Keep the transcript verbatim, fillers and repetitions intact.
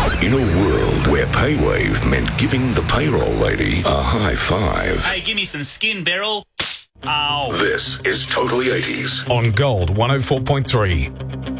In a world where PayWave meant giving the payroll lady a high five. Hey, give me some skin, Beryl. Ow. This is Totally eighties. On Gold one oh four point three.